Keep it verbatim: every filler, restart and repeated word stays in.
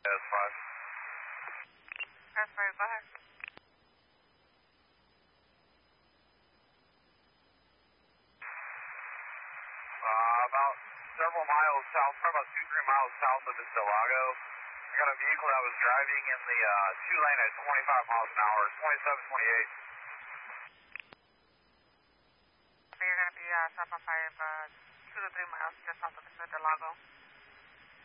S five. S five, go ahead. Uh, about several miles south, probably about two, three miles south of Delago. I got a vehicle that was driving in the uh, two lane at twenty-five miles an hour, twenty-seven, twenty-eight. So you're going to be uh, south of five, uh, two to three miles just south of Delago.